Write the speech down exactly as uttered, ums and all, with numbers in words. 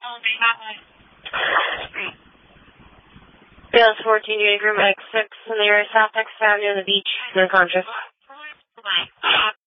Dallas fourteen, unit group X six in the area South Texas Avenue on the beach, unconscious.